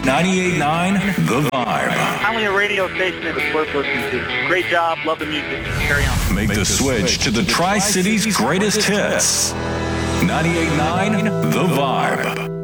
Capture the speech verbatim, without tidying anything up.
ninety-eight point nine The Vibe. Only a radio station that is worth listening to. Great job. Love the music. Carry on. Make the switch to the Tri-City's greatest hits. ninety-eight point nine The Vibe.